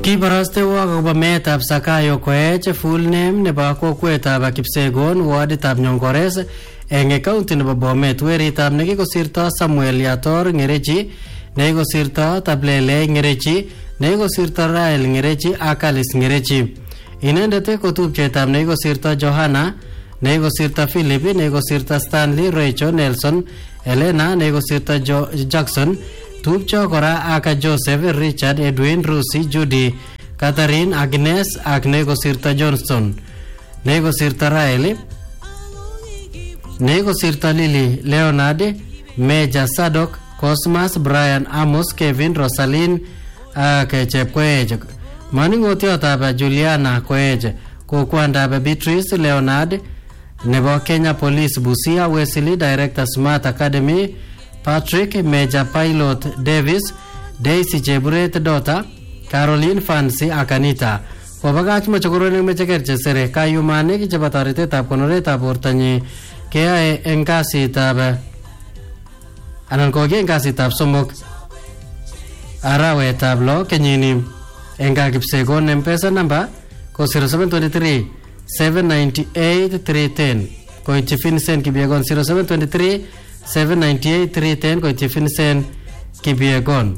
Kibaraste akobo meetab Zakayo Koech full name nebo kokwetab Kipsegon waditab Nyongores eng county nebo Bomet weritab nekikosirto Samuel Yator Ngerechi nekikosirto Tablele Ngerechi nekikosirto Rael Ngerechi ak Alice Ngerechi. Inendet ko tupchetab nekikosirto Johanna nekikosirto Philip nekikosirto Stanley Rachel Nelson Elena nekikosirto Jackson tupcho kora aka Joseph Richard Edwin Rusi Judy Catherine Agnes ak nekikosirto Johnston nekikosirto Rael nekikosirto Lily Leonard Major Sadok Cosmas Brian Amos Kevin Rosaline ak Chepkoech. Maningotiotab Juliana Koech ko kwandab Beatrice Leonard nebo Kenya Police Busia Wesley Director Smart Academy Patrick Major Pilot Davis Daisy Cheburet Dota Caroline Fancy Akanita kobagach machokoroning mechekerche sere kayumanik chebo toretetab konoretab bortanyi keyae eng kasitab anan koge eng kasitab somok arawetab lo kenyini eng Kipsegon. M-Pesa number ko 0723 798 310 koityi Vincent Kipyegon 0723 798 310 koityi Vincent Kipyegon.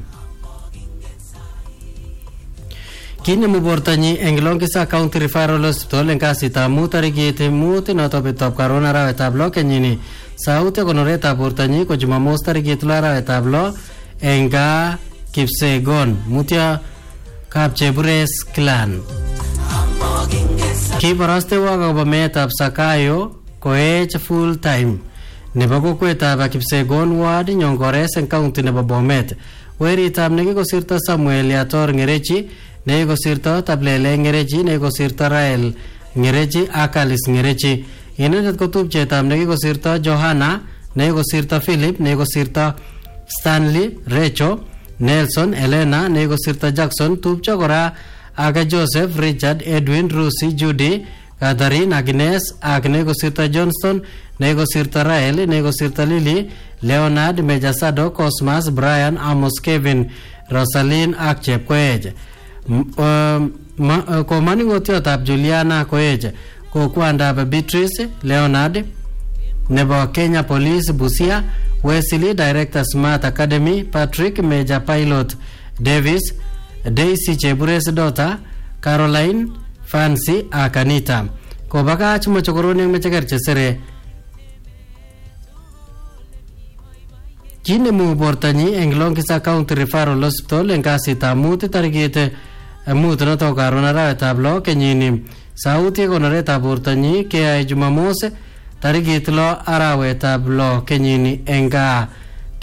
Kinemu bortanyi eng Longisa County Referral Hospital eng kasitab mut tarikit mut noto betutab karon arawetab lo kenyini. Sauti konoretab bortanyi ko Jumamos tarikit lo arawetab lo eng Kipsegon mutya Kapchebures Clan. Kibaraste akobo meetab Zakayo Koech full time nebo kokwetab Kipsegon ward Nyongores eng county nebo Bomet weritab nekikosirto Samuel Yator Ngerechi nekikosirto Tablele Ngerechi nekikosirto Rael Ngerechi ak Alice Ngerechi. Inendet ko tupchetab nekikosirto Johanna nekikosirto Philip nekikosirto Stanley Rachel Nelson Elena nekikosirto Jackson tupcho kora aga Joseph Richard Edwin Rusi Judy Catherine Agnes ak nekikosirto Johnston nekikosirto Rael nekikosirto Lily Leonard Major Sadok Cosmas Brian Amos Kevin Rosaline ak Chepkoech. Ko maningotiotab Juliana Koech ko kwandab Beatrice Leonard nebo Kenya Police Busia Wesley Director Smart Academy Patrick Major Pilot Davis Daisy Chebures Dota Caroline Fancy Akanita ko bagach mochokoroning mechekerche sere kinemu bortanyi eng Longisa County Referral Hospital eng kasitab mut tarikit mut noto karon arawetab lo kenyini. Sauti konoretab bortanyi keyae Jumamos tarikit lo arawetab lo kenyini eng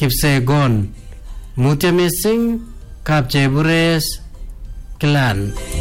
Kipsegon mutya mising Kapchebures Clan.